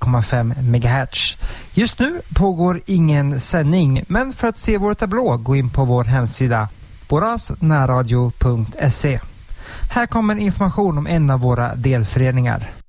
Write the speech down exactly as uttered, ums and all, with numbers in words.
komma fem megahertz. Just nu pågår ingen sändning, men för att se vår tablå gå in på vår hemsida borasnärradio punkt se. Här kommer information om en av våra delföreningar.